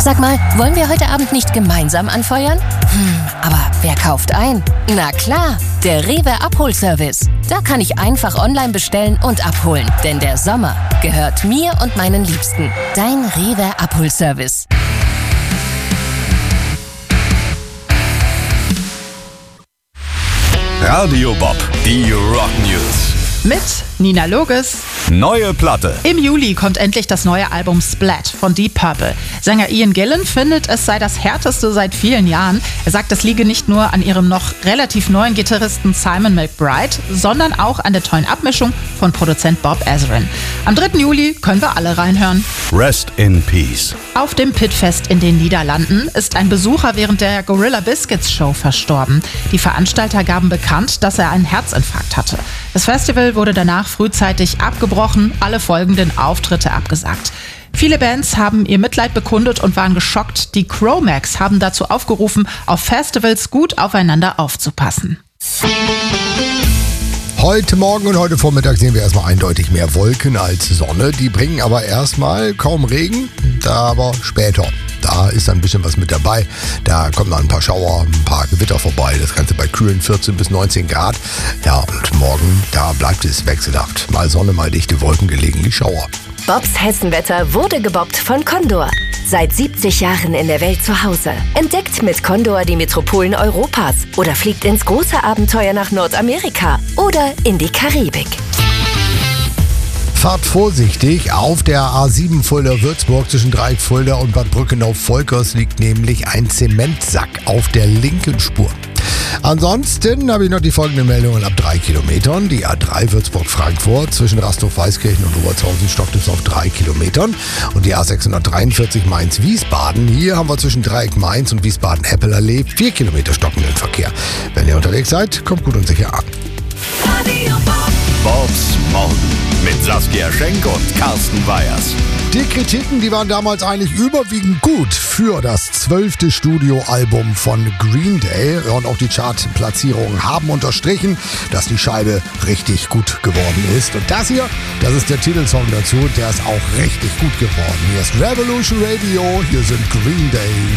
Sag mal, wollen wir heute Abend nicht gemeinsam anfeuern? Aber wer kauft ein? Na klar, der Rewe Abholservice. Da kann ich einfach online bestellen und abholen. Denn der Sommer gehört mir und meinen Liebsten. Dein Rewe Abholservice. Radio Bob, die Rock News. Mit Nina Loges. Neue Platte. Im Juli kommt endlich das neue Album Splat von Deep Purple. Sänger Ian Gillan findet, es sei das härteste seit vielen Jahren. Er sagt, es liege nicht nur an ihrem noch relativ neuen Gitarristen Simon McBride, sondern auch an der tollen Abmischung von Produzent Bob Ezrin. Am 3. Juli können wir alle reinhören. Rest in Peace. Auf dem Pitfest in den Niederlanden ist ein Besucher während der Gorilla Biscuits Show verstorben. Die Veranstalter gaben bekannt, dass er einen Herzinfarkt hatte. Das Festival wurde danach frühzeitig abgebrochen, alle folgenden Auftritte abgesagt. Viele Bands haben ihr Mitleid bekundet und waren geschockt. Die Cro-Mags haben dazu aufgerufen, auf Festivals gut aufeinander aufzupassen. Heute Morgen und heute Vormittag sehen wir erstmal eindeutig mehr Wolken als Sonne. Die bringen aber erstmal kaum Regen, da aber später. Da ist ein bisschen was mit dabei. Da kommen dann ein paar Schauer, ein paar Gewitter vorbei. Das Ganze bei kühlen 14 bis 19 Grad. Ja, und morgen, da bleibt es wechselhaft. Mal Sonne, mal dichte Wolken, gelegentlich Schauer. Bobs Hessenwetter wurde gebobbt von Condor. Seit 70 Jahren in der Welt zu Hause. Entdeckt mit Condor die Metropolen Europas. Oder fliegt ins große Abenteuer nach Nordamerika. Oder in die Karibik. Fahrt vorsichtig, auf der A7 Fulda-Würzburg zwischen Dreieck-Fulda und Bad Brückenau-Volkers liegt nämlich ein Zementsack auf der linken Spur. Ansonsten habe ich noch die folgenden Meldungen ab 3 Kilometern. Die A3 Würzburg-Frankfurt zwischen Rastow-Weißkirchen und Obertshausen stockt es auf 3 Kilometern. Und die A643 Mainz-Wiesbaden. Hier haben wir zwischen Dreieck Mainz und Wiesbaden-Eppelallee 4 Kilometer stockenden Verkehr. Wenn ihr unterwegs seid, kommt gut und sicher an. Bobs Morgen mit Saskia Schenk und Carsten Weyers. Die Kritiken, die waren damals eigentlich überwiegend gut für das 12. Studioalbum von Green Day. Und auch die Chartplatzierungen haben unterstrichen, dass die Scheibe richtig gut geworden ist. Und das hier, das ist der Titelsong dazu, der ist auch richtig gut geworden. Hier ist Revolution Radio, hier sind Green Day.